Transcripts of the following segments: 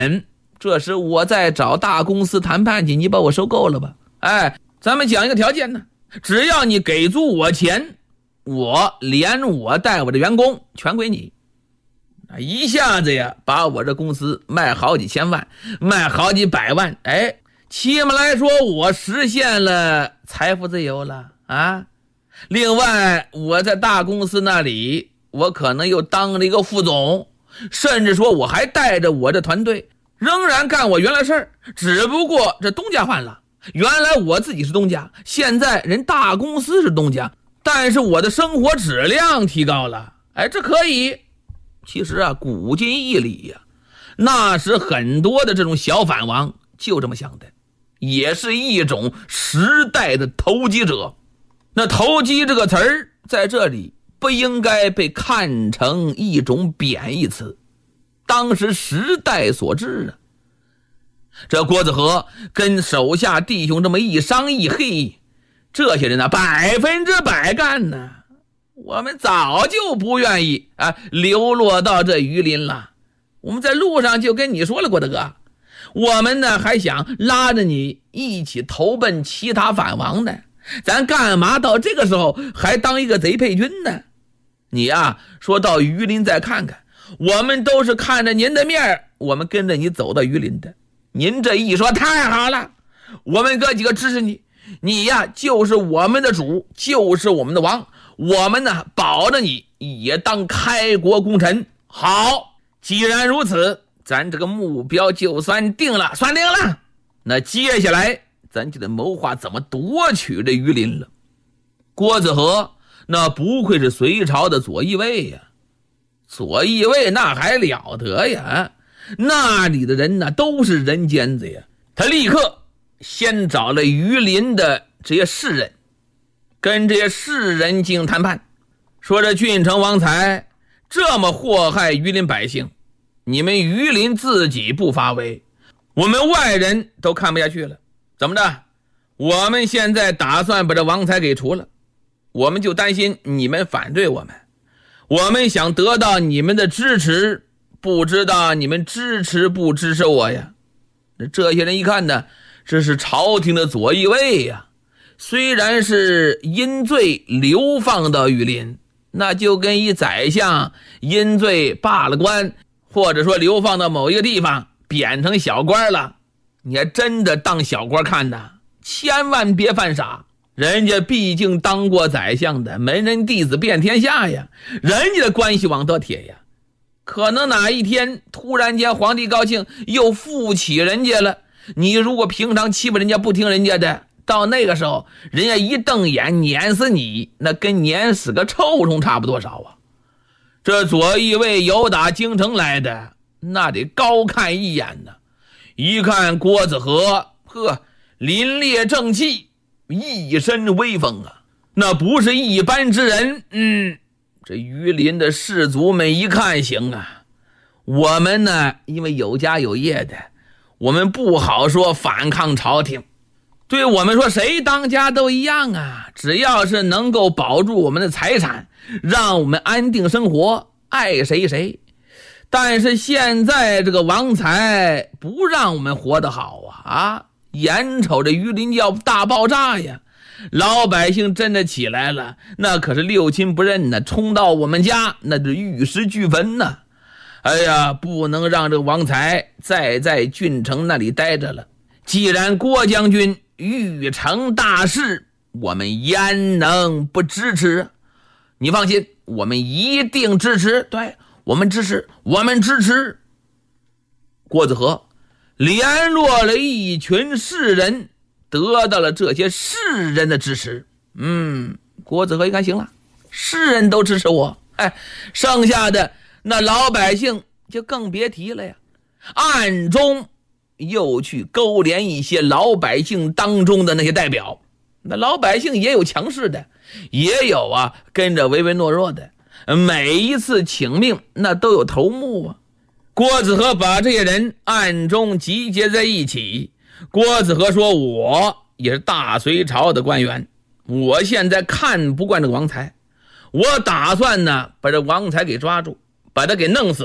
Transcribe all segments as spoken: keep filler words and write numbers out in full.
嗯，这时我再找大公司谈判去，你把我收购了吧。哎，咱们讲一个条件呢，只要你给足我钱，我连我带我的员工全归你。一下子呀，把我这公司卖好几千万，卖好几百万，哎，起码来说我实现了财富自由了啊。另外我在大公司那里，我可能又当了一个副总，甚至说我还带着我的团队仍然干我原来事儿，只不过这东家换了，原来我自己是东家，现在人大公司是东家，但是我的生活质量提高了，哎，这可以。其实啊，古今义理呀、啊，那时很多的这种小反王就这么想的，也是一种时代的投机者。那投机这个词儿在这里不应该被看成一种贬义词，当时时代所致啊。这郭子和跟手下弟兄这么一商议，嘿，这些人呢百分之百干呢。我们早就不愿意啊流落到这榆林了。我们在路上就跟你说了，郭大哥，我们呢还想拉着你一起投奔其他反王呢，咱干嘛到这个时候还当一个贼配军呢？你啊说到榆林再看看，我们都是看着您的面，我们跟着你走到榆林的。您这一说太好了，我们哥几个支持你，你呀就是我们的主，就是我们的王，我们呢保着你也当开国功臣。好，既然如此，咱这个目标就算定了，算定了。那接下来咱就得谋划怎么夺取这榆林了。郭子和那不愧是隋朝的左翼卫呀，左翼卫那还了得呀，那里的人呢都是人尖子呀。他立刻先找了榆林的这些士人，跟这些士人进行谈判，说这郡城王才这么祸害榆林百姓，你们榆林自己不发威，我们外人都看不下去了。怎么着？我们现在打算把这王才给除了，我们就担心你们反对我们，我们想得到你们的支持，不知道你们支持不支持我呀？这些人一看呢，这是朝廷的左翼卫呀，虽然是因罪流放到榆林，那就跟一宰相因罪罢了官，或者说流放到某一个地方贬成小官了，你还真的当小官看呐，千万别犯傻。人家毕竟当过宰相的，门人弟子遍天下呀，人家的关系网得铁呀，可能哪一天突然间皇帝高兴又负起人家了，你如果平常欺负人家不听人家的，到那个时候人家一瞪眼碾死你，那跟碾死个臭虫差不多少啊。这左翼卫有打京城来的，那得高看一眼呢。一看郭子和，呵，凛冽正气，一身威风啊，那不是一般之人。嗯，这榆林的士族们一看，行啊，我们呢因为有家有业的，我们不好说反抗朝廷，对我们说谁当家都一样啊，只要是能够保住我们的财产，让我们安定生活，爱谁谁。但是现在这个王才不让我们活得好啊啊！眼瞅着榆林要大爆炸呀，老百姓真的起来了，那可是六亲不认呢，冲到我们家那是玉石俱焚呢。哎呀，不能让这个王才再在郡城那里待着了。既然郭将军欲成大事，我们焉能不支持？你放心，我们一定支持。对，我们支持，我们支持。郭子和联络了一群士人，得到了这些士人的支持。嗯，郭子和一看，行了，士人都支持我，哎，剩下的那老百姓就更别提了呀。暗中又去勾连一些老百姓当中的那些代表，那老百姓也有强势的，也有啊跟着唯唯诺诺的，每一次请命那都有头目啊。郭子和把这些人暗中集结在一起。郭子和说，我也是大隋朝的官员，我现在看不惯这个王才，我打算呢把这王才给抓住，把他给弄死，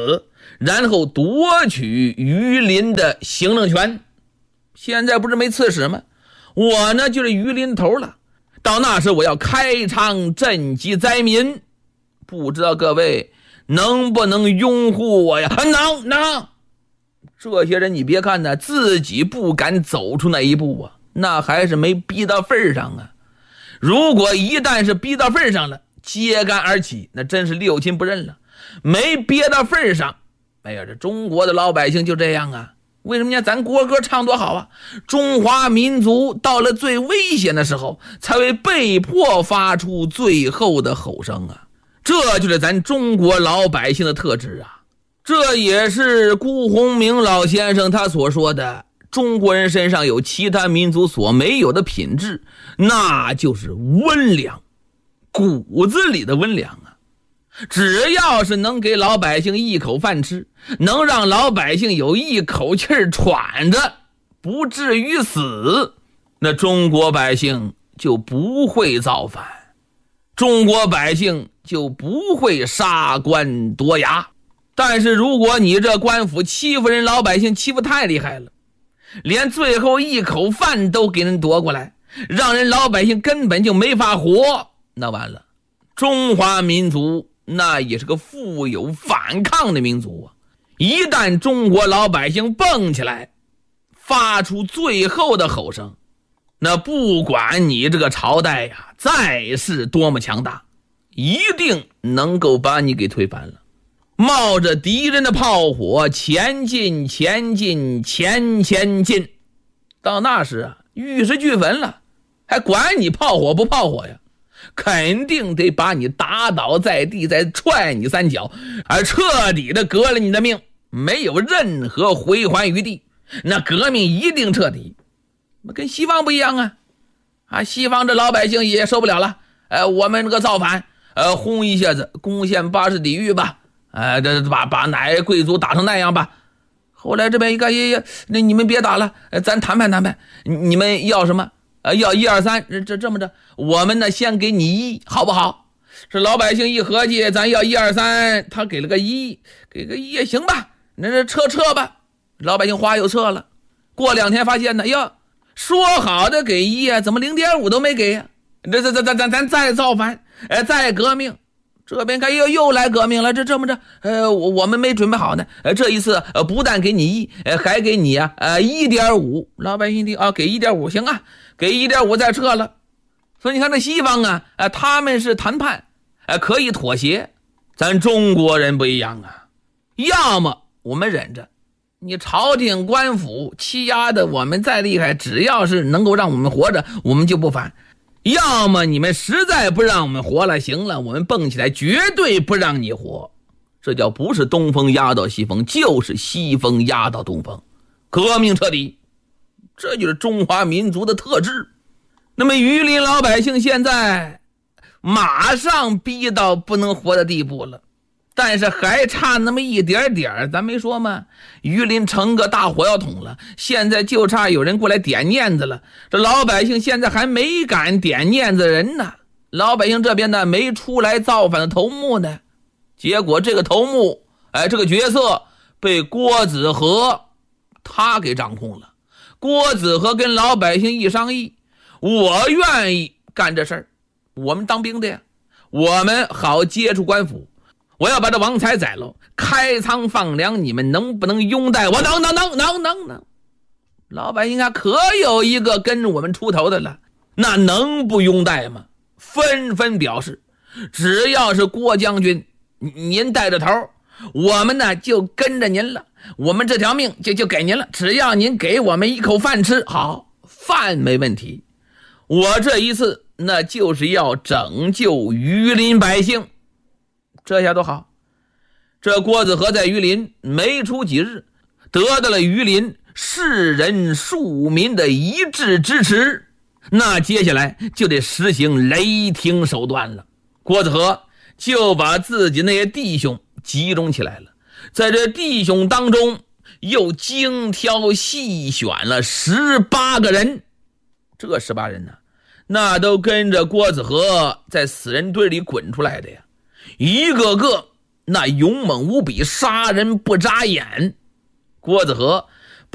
然后夺取榆林的行政权。现在不是没刺史吗？我呢就是榆林头了，到那时我要开仓赈济灾民，不知道各位能不能拥护我呀？能能。这些人你别看呢，自己不敢走出那一步啊，那还是没逼到份上啊。如果一旦是逼到份上了，揭竿而起，那真是六亲不认了。没憋到份上，哎呀，这中国的老百姓就这样啊。为什么呢？咱国歌唱多好啊！中华民族到了最危险的时候，才会被迫发出最后的吼声啊！这就是咱中国老百姓的特质啊！这也是辜鸿铭老先生他所说的，中国人身上有其他民族所没有的品质，那就是温良，骨子里的温良啊！只要是能给老百姓一口饭吃，能让老百姓有一口气儿喘着，不至于死，那中国百姓就不会造反，中国百姓就不会杀官夺衙。但是如果你这官府欺负人老百姓欺负太厉害了，连最后一口饭都给人夺过来，让人老百姓根本就没法活，那完了，中华民族那也是个富有反抗的民族啊！一旦中国老百姓蹦起来，发出最后的吼声，那不管你这个朝代呀再是多么强大，一定能够把你给推翻了。冒着敌人的炮火前进前进前前进，到那时啊，玉石俱焚了，还管你炮火不炮火呀？肯定得把你打倒在地，再踹你三脚，而彻底的革了你的命，没有任何回还余地。那革命一定彻底。跟西方不一样啊！啊，西方这老百姓也受不了了，呃，我们这个造反，呃，轰一下子攻陷巴士底狱吧，呃，这把把哪个贵族打成那样吧。后来这边一看，也也，那你们别打了，咱谈判谈判，你们要什么？呃，要一二三，这这这么着，我们呢先给你一，好不好？这老百姓一合计，咱要一二三，他给了个一，给个一也行吧，那这撤撤吧。老百姓花又撤了。过两天发现呢，哟，说好的给一啊，怎么零点五都没给呀？这这这咱咱咱再造反，呃，再革命。这边看又又来革命了，这这么着，呃，我我们没准备好呢，呃，这一次呃不但给你一，呃，还给你啊，呃，一点五。老百姓听啊，给一点五，行啊，给一点五再撤了。所以你看这西方啊，呃，他们是谈判，呃，可以妥协，咱中国人不一样啊，要么我们忍着，你朝廷官府欺压的我们再厉害，只要是能够让我们活着，我们就不反。要么你们实在不让我们活了，行了，我们蹦起来绝对不让你活。这叫不是东风压倒西风，就是西风压倒东风，革命彻底。这就是中华民族的特质。那么榆林老百姓现在马上逼到不能活的地步了，但是还差那么一点点，咱没说吗？榆林成个大火药桶了，现在就差有人过来点念子了。这老百姓现在还没敢点念子人呢，老百姓这边呢没出来造反的头目呢。结果这个头目，哎，这个角色被郭子和他给掌控了。郭子和跟老百姓一商议，我愿意干这事儿，我们当兵的呀，我们好接触官府，我要把这王财宰了，开仓放粮，你们能不能拥戴我？能能能能能能。老百姓啊，可有一个跟着我们出头的了，那能不拥戴吗？纷纷表示，只要是郭将军您带着头，我们呢就跟着您了，我们这条命就就给您了，只要您给我们一口饭吃。好，饭没问题，我这一次那就是要拯救榆林百姓。这下多好，这郭子和在榆林没出几日，得到了榆林士人庶民的一致支持，那接下来就得实行雷霆手段了。郭子和就把自己那些弟兄集中起来了，在这弟兄当中又精挑细选了十八个人。这十八人呢，那都跟着郭子和在死人堆里滚出来的呀，一个个那勇猛无比，杀人不眨眼。郭子和